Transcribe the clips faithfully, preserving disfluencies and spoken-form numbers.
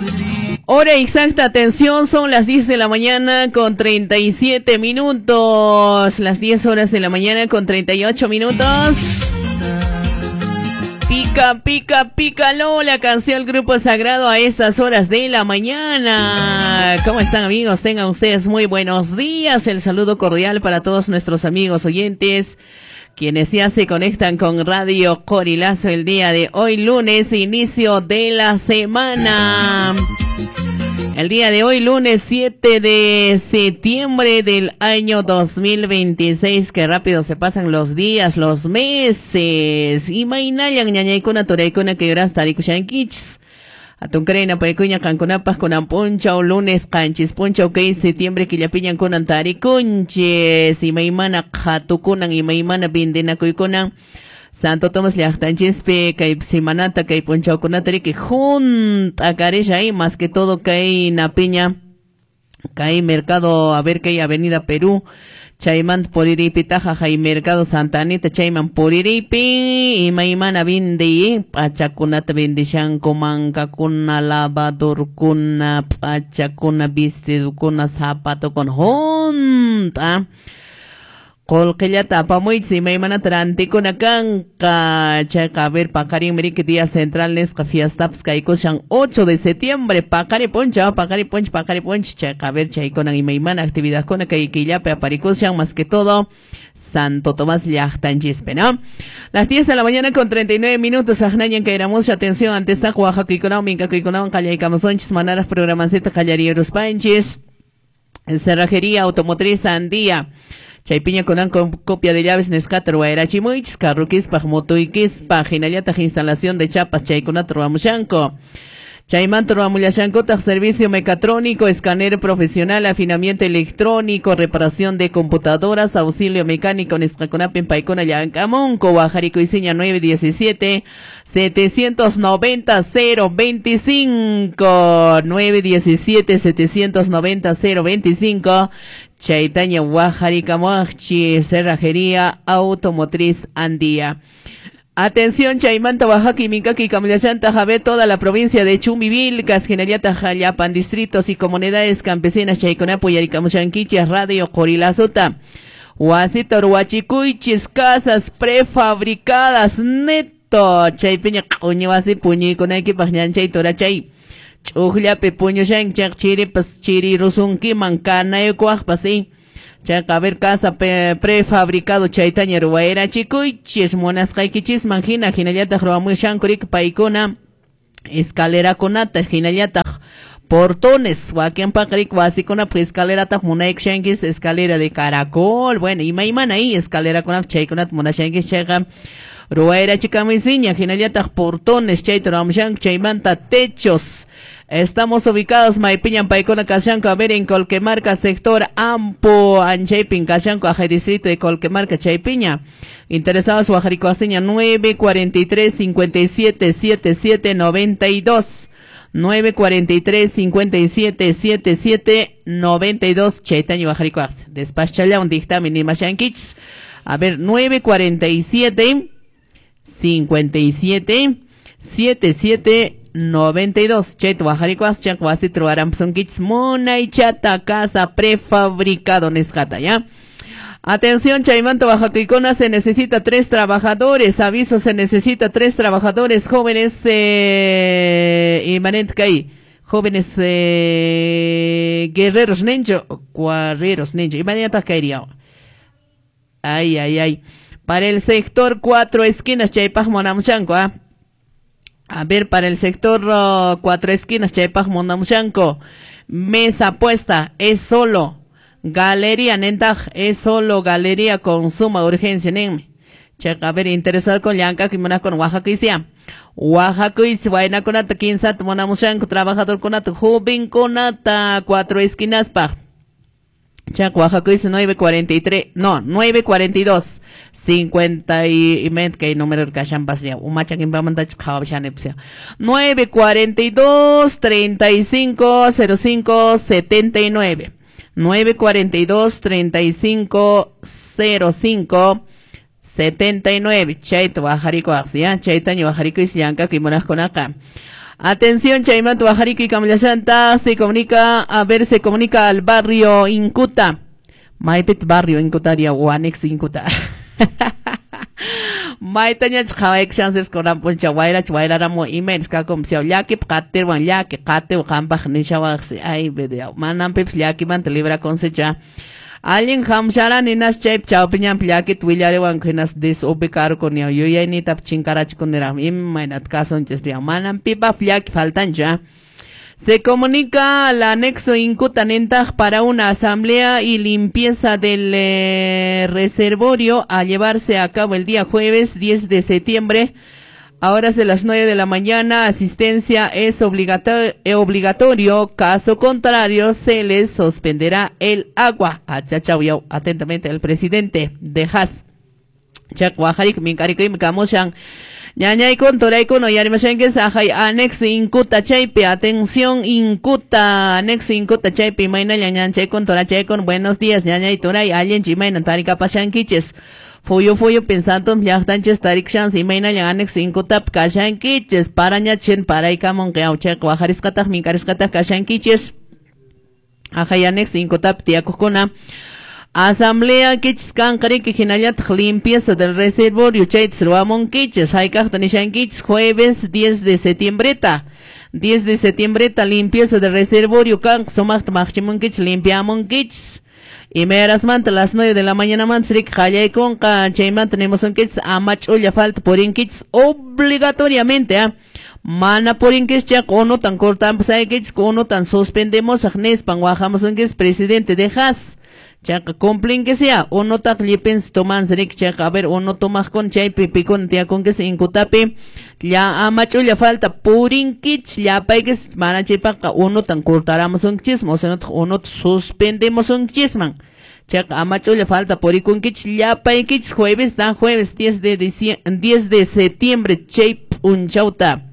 Hora exacta, atención, son las diez de la mañana con treinta y siete minutos. Las diez horas de la mañana con treinta y ocho minutos. Pica, pica, pícalo, la canción Grupo Sagrado a estas horas de la mañana. ¿Cómo están, amigos? Tengan ustedes muy buenos días. El saludo cordial para todos nuestros amigos oyentes, quienes ya se conectan con Radio Corilazo el día de hoy, lunes, inicio de la semana. El día de hoy, lunes siete de septiembre del año dos mil veintiséis, que rápido se pasan los días, los meses. Y mainayan ñañaykuna turaykuna que lloras tarikushankich. Atunkrena paikuña cancunapas con ampuncha o lunes canchis puncha o que septiembre que ya pillan con antarikunches. Y maimana jatukunan y maimana bindena kuikunan. Santo Tomás Liachtanchispe, que Simanata, que Ponchao Kunatari, que junta careja ahí, más que todo que hay Napiña, que hay Mercado, a ver que hay Avenida Perú, Chayman Poriripi, Taja, hay Mercado Santa Anita, Chayman Poriripi, y Maimana Bindi, Pachacunata Bindishan, Comanca, Cuna Lavador, Cuna, Pachacuna Vestido, Cuna Zapato con junta. Colquilla tapa muy si me mana trantico na canca checa a ver pacari merique día central nesca fiestaps caicoshan ocho de septiembre pacari poncha pacari ponch pacari ponch checa a ver chaicona y meimana actividad con que quilla pe aparicoshan más que todo Santo Tomás Liachtanchispe, ¿no? Las diez de la mañana con treinta y nueve minutos ajnañan que éramos atención ante esta Oaxaca económica que económica calla y camosonchis manaras programanceta callarieros panches cerrajería automotriz Andía. Chaypiña con copia de llaves Nescatro Erachimuich, Carruquis, Pajmotuikis, Paginayata, instalación de chapas, Chayconatro Amushanco. Chaymanto Amulashanco, servicio mecatrónico, escáner profesional, afinamiento electrónico, reparación de computadoras, auxilio mecánico, Nescaconapen, Paicona, Yancamonco, Guajarico y Ciña nueve diecisiete, setecientos noventa, cero veinticinco, nueve diecisiete, setecientos noventa, cero veinticinco. Chaitaña Guajaricamochi, cerrajería automotriz Andía. Atención, Chaimanta, Oaxaca y Mincaqui, Camilayanta, Javé, toda la provincia de Chumbivilcas, Generaliata, Jayapan, distritos y comunidades campesinas, Chaiconapo, Yaricamuchanquichas, Radio Corilazota, Huasito, Huachicuichis, casas prefabricadas, neto, Chaipeña, Cuñuasi, Puñi, con equipañan, Chaitora, Chay. Chujlia pepuño shan chak chiri pas chiri rusunki mancana e cuaj pasi chak a ver casa pe, prefabricado chaitaña ruaera chicuy chis monas kaikichis manjina jinayata roamu shankurik paikuna escalera conata jinayata portones wakian pakrik wasikuna pues escalera ta munaik shankis escalera de caracol bueno y maimana ahí escalera con chaikunat munashankis chaka ruaera chikamisiña jinayata portones chaitoramshank chaimanta techos. Estamos ubicados Maipiñan Paicona Cashanco, a ver en Colquemarca, sector Ampo, Anchaypin, Cashanco, Aje Distrito de Colquemarca, Chaypiña. Interesados, Guajaricoaseña, nueve cuarenta y tres, cincuenta y siete, setenta y siete, noventa y dos. nueve cuarenta y tres, cincuenta y siete, setenta y siete, noventa y dos. Chaitaño, Guajaricoaseña. Despachalla un dictamen y Mashankich. A ver, nueve cuarenta y siete, cincuenta y siete, setenta y siete, noventa y dos. Chet Guajaricuas, Chacuasi, Troaram, Sonkits, Mona y Chata, casa prefabricado, Nescata, ¿ya? Atención, Chaimanto, Oaxaquicona, se necesita tres trabajadores. Aviso, se necesita tres trabajadores jóvenes, eh, y Manet Kai, jóvenes, eh, guerreros, nencho, guerreros, nencho, y Manet Kairia. Ay, ay, ay. Para el sector cuatro esquinas, Chaipaj, Monamchanco, ¿ah? A ver, para el sector uh, cuatro esquinas, Chaypaj Mondamushanco, mesa puesta, es solo galería, Nentaj, es solo galería con suma urgencia, Nen. Checa, a ver, interesado con Yanka, que mona con Oaxaca y sea. Oaxaca y Suaina con ata, quince, Monamushanco, trabajador con ata, joven con ata, cuatro esquinas, pa. Chac, Oaxaca dice nueve cuarenta y tres, no, nueve cuarenta y dos, cincuenta y met que hay número que hayan pasado, un macha que va a mandar nueve cuarenta y dos, treinta y cinco, cero cinco, setenta y nueve, nueve cuarenta y dos, treinta y cinco, cero cinco, setenta y nueve, Chaito Bajarico Axia, Chaitaño Bajarico y Sianca, que monas con acá. Atención, Chaymanto Bajarico y Camillashanta se comunica, a ver, se comunica al barrio Incuta. Maipet barrio Incuta, o anexo Incuta. Maitaña chawek chances con la poncha guaira chuaira ramo imens ka com se yaki pater wan yaki kate o campaj ni chawax ay video manam peps yaki man te libra consecha. Alguien hamshara ni nas chep chao piñam yaki twillare wan kenas desobecar con yo yo ya ni tap chinkarach con era im mainat cason chesria manam pipa yaki faltan ya. Se comunica al anexo Incutanentag para una asamblea y limpieza del eh, reservorio a llevarse a cabo el día jueves diez de septiembre a horas de las nueve de la mañana. Asistencia es obligato eh, obligatorio, caso contrario se les suspenderá el agua. Achachau, atentamente el presidente de Haas. Chakwajarik minkarikoim kamoshan. Ñañay con toray con oyarimashenke sajay anexo Incuta chaype, atención Incuta, anexo Incuta chaype, mayna ñañanchay con torachay con buenos días, ñañay toray, alien chimayna tarika pashankiches. Fuyo fuyo pensando viajtanches tarik chance y mayna ñan anexo Incuta kashankiches, para ñachen para ikamon que auche cuajariskataj minkariskataj kashankiches. Ajay anexo Incuta tiakukuna. Asamblea Kichskan Kariki Hinayat limpieza del reservorio Chaitsruamon Kiches, Haikachtanishan Kichs, jueves diez de septiembre, diez de septiembre, limpieza del reservorio Kang Somacht Machimon Kichs, limpiamon Kichs. Y meras manta las nueve de la mañana mansrik Hayay con Chayman tenemos un Kichs, Amach Ulla falta por in Kichs obligatoriamente, ¿eh? Mana por in Kichs ya cono tan cortan, pues hay Kichs cono tan suspendemos Agnes Panguajamos un Kichs presidente de Haas. Chaka cumplen que sea, o no taklipens toman serik chaka, a ver, o no tomas con chay pipi con tia con que se incutape, ya a macho ya falta purin kits, ya paiges manachipaca, uno tan cortaramos un chismo, o no suspendemos un chisman. Chaka a macho ya falta puricun kits, ya paiges jueves, dan jueves diez de septiembre, chay un chauta.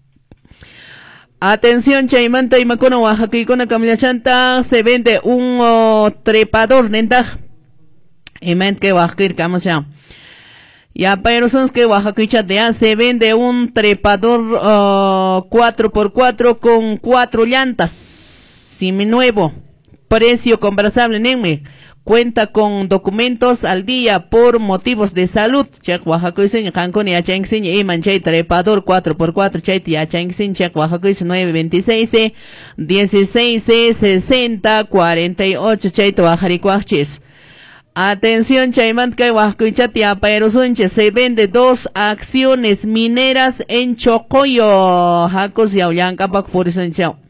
Atención, Chaymanta y Macono, Oaxaca y con Camila Chanta, se vende un oh, trepador, nentaj. Y ment que Oaxaca y ya. Ya, pero son que Oaxaca y Chatea, se vende un trepador uh, cuatro por cuatro con cuatro llantas. Seminuevo. Precio conversable, nenme. Cuenta con documentos al día por motivos de salud. Chak Oaxaca y Cancún y Achangsin y Manchay trepador cuatro por cuatro Chay y Achangsin Chak Oaxaca y nueve veintiséis dieciséis sesenta cuarenta y ocho Chay Oaxaricuachis. Atención, Chaymantka Oaxaca y Chatia Paerosunche, se vende dos acciones mineras en Chocoyo. Jacos y Aullanca Pac por eso